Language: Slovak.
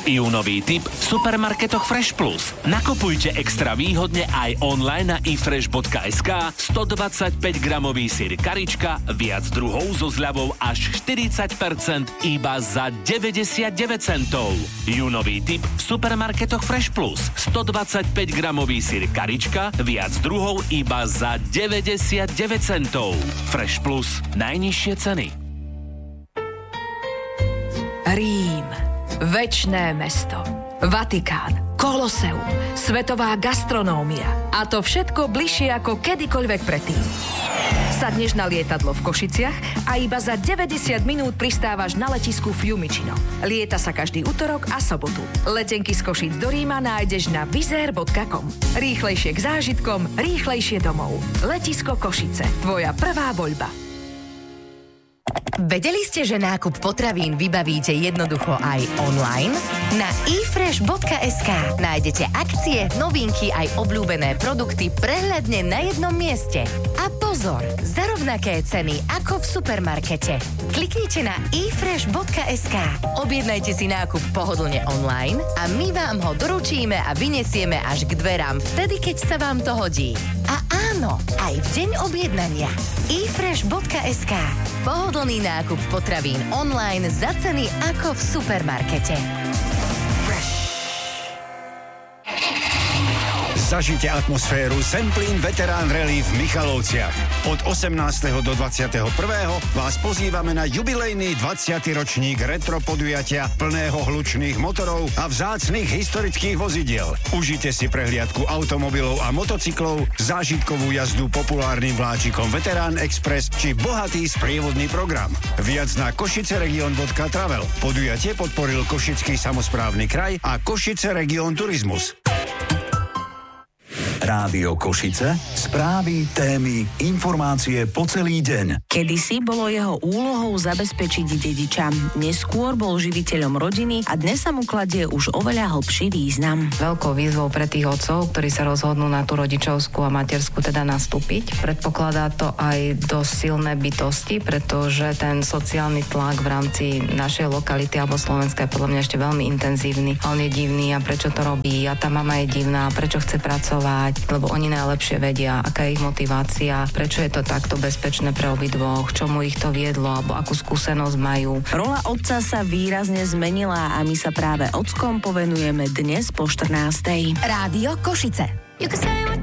Júnový tip v supermarketoch Fresh Plus. Nakupujte extra výhodne aj online na ifresh.sk. 125 gramový syr Karička, viac druhov so zľavou až 40% iba za 99 centov. Júnový tip v supermarketoch Fresh Plus. 125 gramový syr Karička, viac druhov iba za 99 centov. Fresh Plus. Najnižšie ceny. Rím. Večné mesto. Vatikán. Koloseum. Svetová gastronómia. A to všetko bližšie ako kedykoľvek predtým. Sadneš na lietadlo v Košiciach a iba za 90 minút pristávaš na letisku Fiumicino. Lieta sa každý utorok a sobotu. Letenky z Košíc do Ríma nájdeš na wizzair.com. Rýchlejšie k zážitkom, rýchlejšie domov. Letisko Košice. Tvoja prvá voľba. Vedeli ste, že nákup potravín vybavíte jednoducho aj online? Na ifresh.sk nájdete akcie, novinky aj obľúbené produkty prehľadne na jednom mieste. A pozor, za rovnaké ceny ako v supermarkete. Kliknite na ifresh.sk, objednajte si nákup pohodlne online a my vám ho doručíme a vyniesieme až k dverám vtedy, keď sa vám to hodí. A áno, aj v deň objednania. ifresh.sk. Pohodlný nákup potravín online za ceny ako v supermarkete. Zažite atmosféru Zemplín Veterán Rally v Michalovciach. Od 18. do 21. vás pozývame na jubilejný 20. ročník retro podujatia plného hlučných motorov a vzácnych historických vozidiel. Užite si prehliadku automobilov a motocyklov, zážitkovú jazdu populárnym vláčikom Veterán Express či bohatý sprievodný program. Viac na košiceregion.travel. Podujatie podporil Košický samosprávny kraj a Košice Region Turizmus. Rádio Košice, správy, témy, informácie po celý deň. Kedysi bolo jeho úlohou zabezpečiť dediča. Neskôr bol živiteľom rodiny a dnes sa mu kladie už oveľa hlbší význam. Veľkou výzvou pre tých otcov, ktorí sa rozhodnú na tú rodičovskú a materskú teda nastúpiť. Predpokladá to aj dosť silné bytosti, pretože ten sociálny tlak v rámci našej lokality alebo Slovenska je podľa mňa ešte veľmi intenzívny. On je divný a prečo to robí a tá mama je divná, prečo chce pracovať, lebo oni najlepšie vedia, aká je ich motivácia, prečo je to takto bezpečné pre obidvoch, čomu ich to viedlo, alebo akú skúsenosť majú. Rola otca sa výrazne zmenila a my sa práve ockom povenujeme dnes po 14:00. Rádio Košice.